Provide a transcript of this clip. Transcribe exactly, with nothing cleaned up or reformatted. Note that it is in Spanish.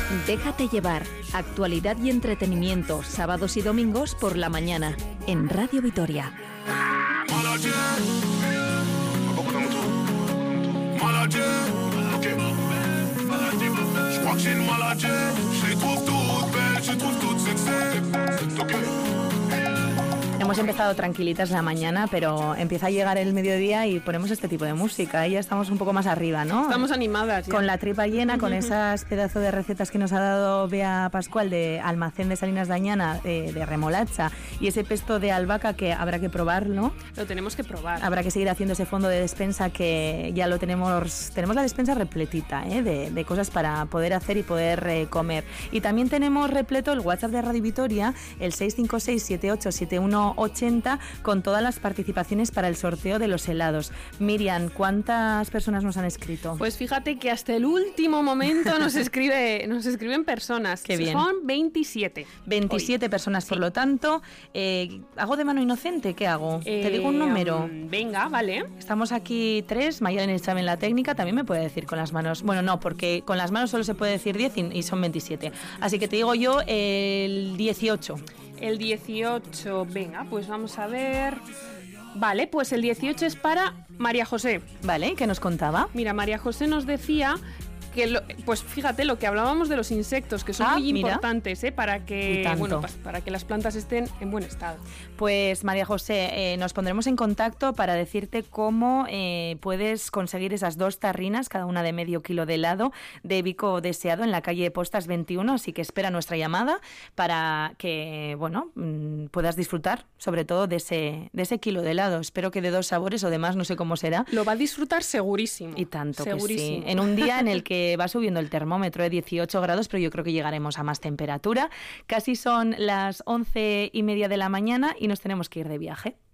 Déjate llevar. Actualidad y entretenimiento, sábados y domingos por la mañana, en Radio Vitoria. Hemos empezado tranquilitas la mañana, pero empieza a llegar el mediodía y ponemos este tipo de música y ya estamos un poco más arriba, ¿no? Estamos animadas ya. Con la tripa llena, con esas pedazos de recetas que nos ha dado Bea Pascual de Almacén de Salinas de Añana, de, de remolacha, y ese pesto de albahaca que habrá que probar, ¿no? Lo tenemos que probar. Habrá que seguir haciendo ese fondo de despensa que ya lo tenemos, tenemos la despensa repletita, ¿eh? de, de cosas para poder hacer y poder eh, comer. Y también tenemos repleto el WhatsApp de Radio Vitoria, el seis cinco seis siete ocho siete uno ochenta, con todas las participaciones para el sorteo de los helados. Miriam, ¿cuántas personas nos han escrito? Pues fíjate que hasta el último momento nos escribe, nos escriben personas. Qué bien. Son veintisiete. veintisiete hoy. Personas, por sí. Lo tanto. Eh, ¿Hago de mano inocente? ¿Qué hago? Eh, ¿Te digo un número? Um, venga, vale. Estamos aquí tres. Mayalen sabe en la técnica. También me puede decir con las manos. Bueno, no, porque con las manos solo se puede decir diez y, y son veintisiete. Así que te digo yo el dieciocho. El dieciocho, venga, pues vamos a ver. Vale, pues el dieciocho es para María José. Vale, ¿qué nos contaba? Mira, María José nos decía que, lo, pues fíjate, lo que hablábamos de los insectos, que son ah, muy mira. importantes, ¿eh? Para que, bueno, pues, para que las plantas estén en buen estado. Pues María José, eh, nos pondremos en contacto para decirte cómo eh, puedes conseguir esas dos tarrinas, cada una de medio kilo de helado, de bico deseado en la calle Postas veintiuno, así que espera nuestra llamada para que, bueno, mmm, puedas disfrutar sobre todo de ese, de ese kilo de helado. Espero que de dos sabores o de más, no sé cómo será. Lo va a disfrutar segurísimo. Y tanto segurísimo. Que sí. En un día en el que va subiendo el termómetro de dieciocho grados, pero yo creo que llegaremos a más temperatura. Casi son las once y media de la mañana y nos tenemos que ir de viaje.